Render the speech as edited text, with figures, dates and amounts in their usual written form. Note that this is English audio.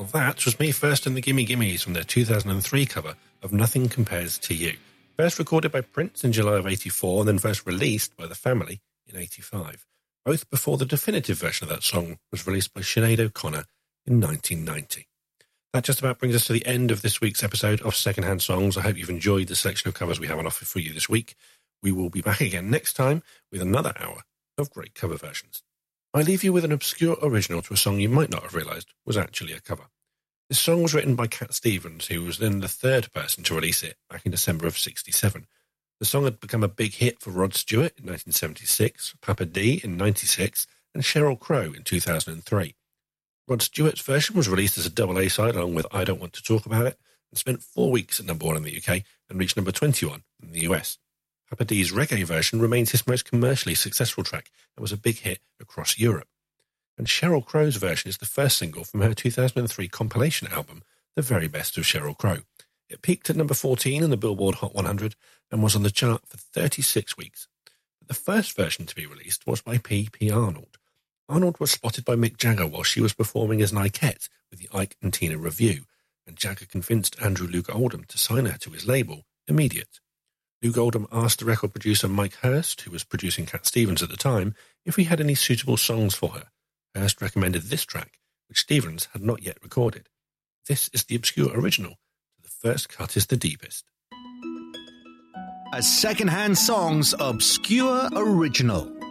Well, that was Me First and the Gimme Gimmes from their 2003 cover of Nothing Compares to You. First recorded by Prince in July of 84 and then first released by The Family in 85. Both before the definitive version of that song was released by Sinead O'Connor in 1990. That just about brings us to the end of this week's episode of Secondhand Songs. I hope you've enjoyed the selection of covers we have on offer for you this week. We will be back again next time with another hour of great cover versions. I leave you with an obscure original to a song you might not have realised was actually a cover. This song was written by Cat Stevens, who was then the third person to release it back in December of 1967. The song had become a big hit for Rod Stewart in 1976, Papa D in 1996, and Sheryl Crow in 2003. Rod Stewart's version was released as a double A-side along with I Don't Want to Talk About It and spent 4 weeks at number 1 in the UK and reached number 21 in the US. Papa D's reggae version remains his most commercially successful track and was a big hit across Europe. And Sheryl Crow's version is the first single from her 2003 compilation album, The Very Best of Sheryl Crow. It peaked at number 14 in the Billboard Hot 100 and was on the chart for 36 weeks. But the first version to be released was by P.P. Arnold. Arnold was spotted by Mick Jagger while she was performing as Nikette with the Ike and Tina Revue, and Jagger convinced Andrew Luke Oldham to sign her to his label, Immediate. Luke Oldham asked the record producer Mike Hurst, who was producing Cat Stevens at the time, if he had any suitable songs for her. Hurst recommended this track, which Stevens had not yet recorded. This is the obscure original. The first cut is the deepest. A Secondhand Songs obscure original.